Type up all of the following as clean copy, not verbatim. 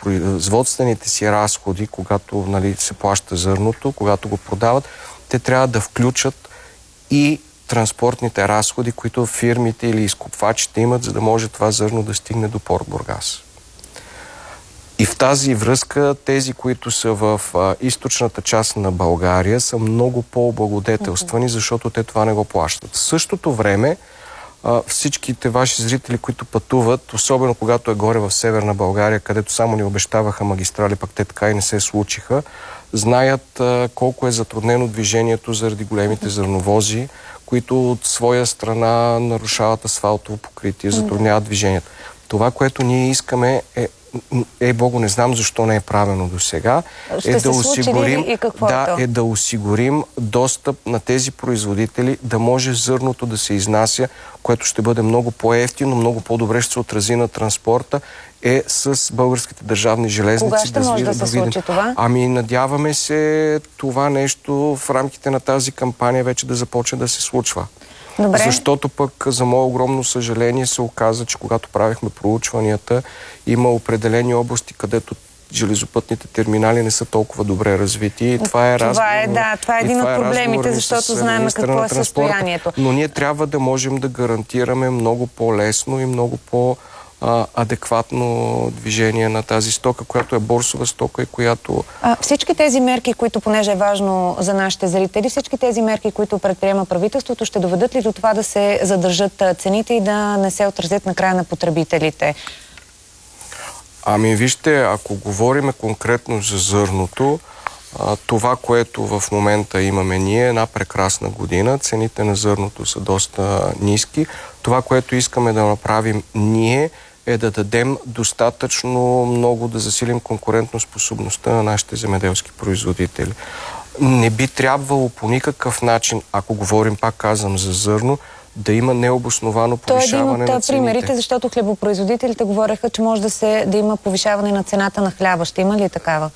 производствените си разходи, когато, нали, се плаща зърното, когато го продават, те трябва да включат и транспортните разходи, които фирмите или изкупвачите имат, за да може това зърно да стигне до порт Бургас. И в тази връзка тези, които са в източната част на България, са много по-облагодетелствани, защото те това не го плащат. В същото време всичките ваши зрители, които пътуват, особено когато е горе в Северна България, където само ни обещаваха магистрали, пък те така и не се случиха, знаят колко е затруднено движението заради големите зърновози, които от своя страна нарушават асфалтово покритие, затрудняват движението. Това, което ние искаме Богу, не знам защо не е правено до сега, да осигурим достъп на тези производители, да може зърното да се изнася, което ще бъде много по-евтино, много по-добре ще се отрази на транспорта, с българските държавни железници. Кога ще може да се случи това? Ами, надяваме се това нещо в рамките на тази кампания вече да започне да се случва. Добре. Защото пък, за мое огромно съжаление, се оказа, че когато правихме проучванията, има определени области, където железопътните терминали не са толкова добре развити. И това е това е един от проблемите, защото знаем какво е състоянието. Но ние трябва да можем да гарантираме много по-лесно и много адекватно движение на тази стока, която е борсова стока и която... Всички тези мерки, които, понеже е важно за нашите зрители, всички тези мерки, които предприема правителството, ще доведат ли до това да се задържат цените и да не се отразят на края на потребителите? Ами вижте, ако говорим конкретно за зърното, това, което в момента имаме ние, една прекрасна година, цените на зърното са доста ниски. Това, което искаме да направим ние, е да дадем достатъчно много да засилим конкурентоспособността на нашите земеделски производители. Не би трябвало по никакъв начин, ако говорим, пак казвам, за зърно, да има необосновано повишаване на цените. Това е един от примерите, защото хлебопроизводителите говореха, че може да има повишаване на цената на хляба. Ще има ли такава?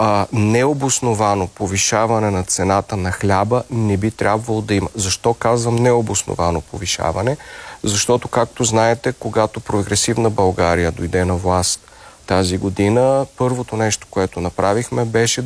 Необосновано повишаване на цената на хляба не би трябвало да има. Защо казвам необосновано повишаване? Защото, както знаете, когато прогресивна България дойде на власт тази година, първото нещо, което направихме, беше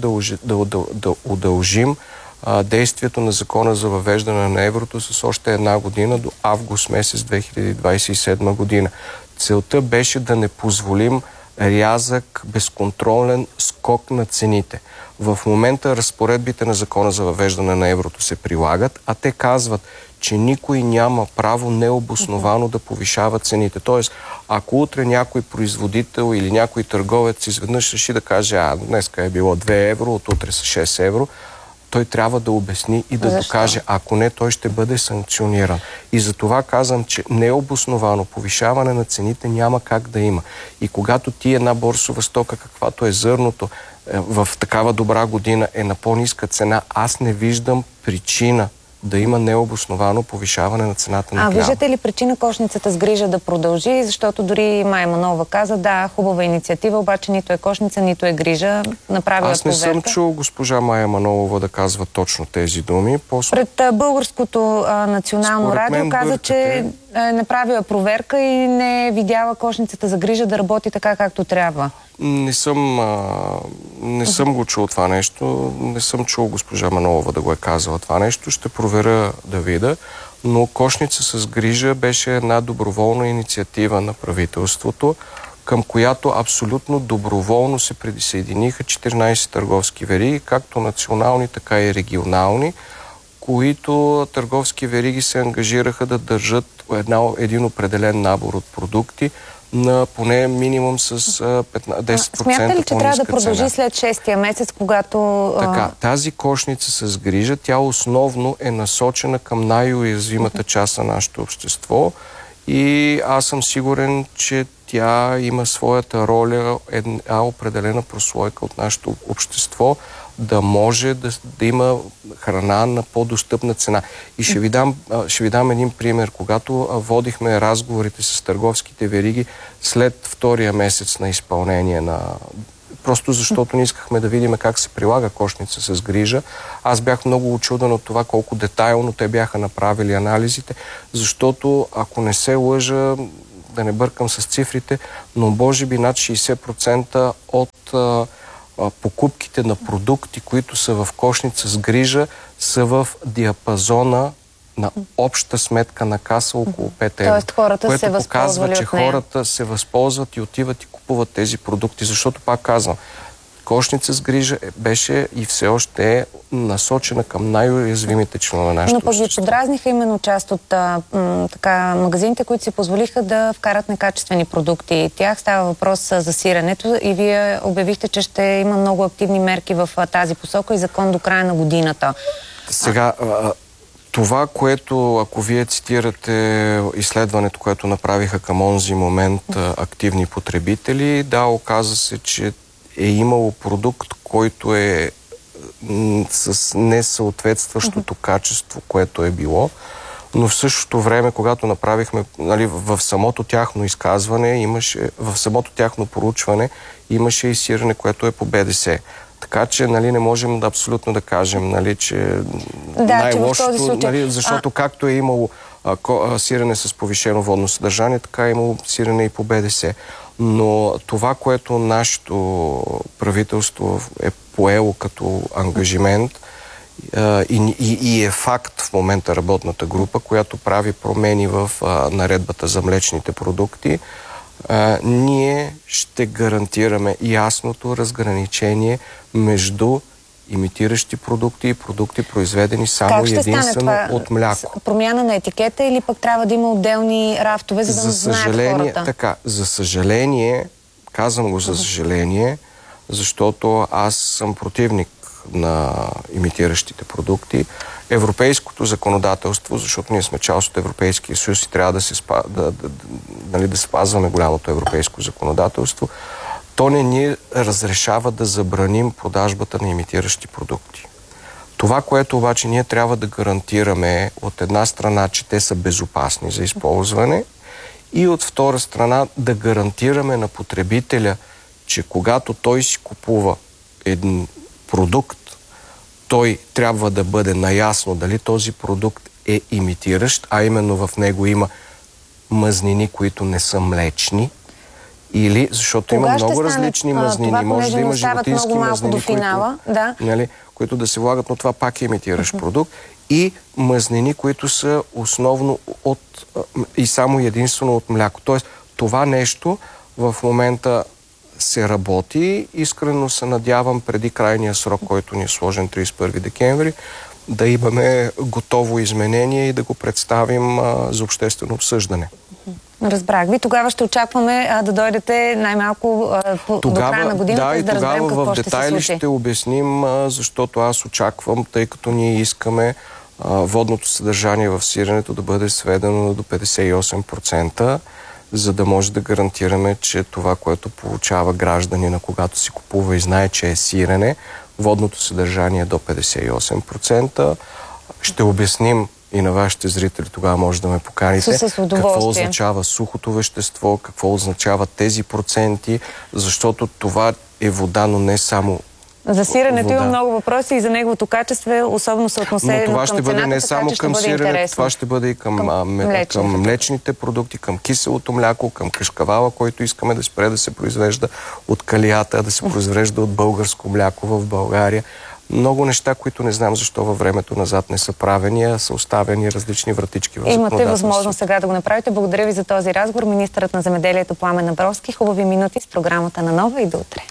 да удължим действието на закона за въвеждане на еврото с още една година до август месец 2027 година. Целта беше да не позволим рязък, безконтролен скок на цените. В момента разпоредбите на закона за въвеждане на еврото се прилагат, а те казват, че никой няма право необосновано да повишава цените. Тоест, ако утре някой производител или някой търговец изведнъж реши да каже, днеска е било 2 евро, от утре са 6 евро, той трябва да обясни и да докаже. Ако не, той ще бъде санкциониран. И за това казвам, че необосновано повишаване на цените няма как да има. И когато една борсова стока, каквато е зърното, в такава добра година е на по-ниска цена, аз не виждам причина да има необосновано повишаване на цената на хляба. Виждате ли причина кошницата с грижа да продължи? Защото дори Мая Манолова каза, хубава инициатива, обаче нито е кошница, нито е грижа. Аз не съм чул госпожа Мая Манолова да казва точно тези думи. Пред Българското национално радио каза, че е направила проверка и не е видяла кошницата за грижа да работи така, както трябва. Не съм го чул това нещо. Не съм чул госпожа Манолова да го е казала това нещо. Ще проверя да видя. Но кошница с грижа беше една доброволна инициатива на правителството, към която абсолютно доброволно се присъединиха 14 търговски вериги, както национални, така и регионални, които търговски вериги се ангажираха да държат един определен набор от продукти на поне минимум с 10% Смятате ли, че трябва да продължи след 6-тия месец, когато... Тази кошница с грижа, тя основно е насочена към най-уязвимата част на нашето общество и аз съм сигурен, че тя има своята роля, една определена прослойка от нашето общество, да може да има храна на по-достъпна цена. И ще ви дам един пример. Когато водихме разговорите с търговските вериги след втория месец на изпълнение просто защото не искахме да видим как се прилага кошница с грижа. Аз бях много учуден от това колко детайлно те бяха направили анализите, защото, ако не се лъжа, да не бъркам с цифрите, но може би над 60% от покупките на продукти, които са в кошница с грижа, са в диапазона на обща сметка на каса около 5 евро. Тоест хората което се възползвали показва, че от нея. хората се възползват и отиват и купуват тези продукти, защото пак казвам, кошница с грижа беше и все още е насочена към най-уязвимите членове на нашето общество. Но пък ви подразниха именно част от магазините, които си позволиха да вкарат некачествени продукти. Тях става въпрос за сиренето и вие обявихте, че ще има много активни мерки в тази посока и закон до края на годината. Сега, това, което, ако вие цитирате изследването, което направиха към онзи момент активни потребители, да, оказа се, че е имало продукт, който е с несъответстващото качество, което е било, но в същото време, когато направихме, нали, в самото тяхно изказване, в самото тяхно проучване имаше и сирене, което е по БДС. Така че, нали, не можем да абсолютно да кажем, нали, че най-лошото, нали, защото както е имало сирене с повишено водно съдържание, така е имало сирене и по БДС. Но това, което нашето правителство е поело като ангажимент и е факт в момента работната група, която прави промени в наредбата за млечните продукти, ние ще гарантираме ясното разграничение между имитиращи продукти и продукти, произведени само единствено от мляко. Промяна на етикета или пък трябва да има отделни рафтове, за да знаят хората? Така, за съжаление, казвам го за съжаление, защото аз съм противник на имитиращите продукти. Европейското законодателство, защото ние сме част от Европейския съюз и трябва да спазваме голямото европейско законодателство, то не ни разрешава да забраним продажбата на имитиращи продукти. Това, което обаче ние трябва да гарантираме е от една страна, че те са безопасни за използване и от втора страна да гарантираме на потребителя, че когато той си купува един продукт, той трябва да бъде наясно дали този продукт е имитиращ, а именно в него има мазнини, които не са млечни, или защото има много различни мазнини. Това, може да има животински мазнини, които да се влагат, но това пак е имитиращ продукт. И мазнини, които са основно и само единствено от мляко. Тоест, това нещо в момента се работи. Искрено се надявам преди крайния срок, който ни е сложен 31 декември, да имаме готово изменение и да го представим за обществено обсъждане. Разбрах ви. Тогава ще очакваме да дойдете най-малко до края на годината, да разберем какво ще се случи. В детайли ще обясним, защото аз очаквам, тъй като ние искаме водното съдържание в сиренето да бъде сведено до 58%, за да може да гарантираме, че това, което получава гражданина, когато си купува и знае, че е сирене, водното съдържание е до 58%. Ще обясним и на вашите зрители, тогава може да ме поканите, какво означава сухото вещество, какво означават тези проценти, защото това е вода, но не само за сиренето има много въпроси и за неговото качество, особено съотносено към цената. Но това ще бъде не само към сиренето, това ще бъде и към млечните продукти, към киселото мляко, към кашкавала, който искаме да спре да се произвежда от калията, да се произвежда от българско мляко в България. Много неща, които не знам защо във времето назад не са правени, а са оставени различни вратички в законодателството. Имате възможност сега да го направите. Благодаря ви за този разговор. Министърът на земеделието Пламен Абровски. Хубави минути с програмата на Нова и до утре.